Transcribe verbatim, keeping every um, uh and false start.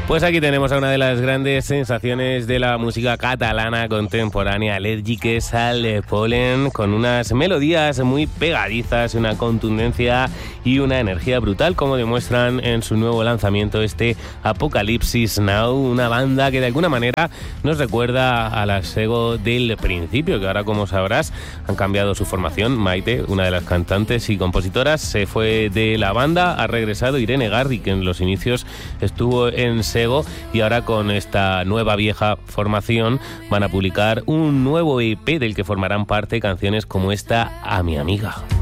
Pues aquí tenemos a una de las grandes sensaciones de la música catalana contemporánea, Alèrgiques al Polen, con unas melodías muy pegadizas, una contundencia y una energía brutal, como demuestran en su nuevo lanzamiento, este Apocalipsis Now, una banda que de alguna manera nos recuerda a la Sego del principio, que ahora, como sabrás, han cambiado su formación. Maite, una de las cantantes y compositoras, se fue de la banda, ha regresado Irene Gardi, que en los inicios estuvo en Sego, y ahora con esta nueva vieja formación van a publicar un nuevo E P del que formarán parte canciones como esta, A mi amiga.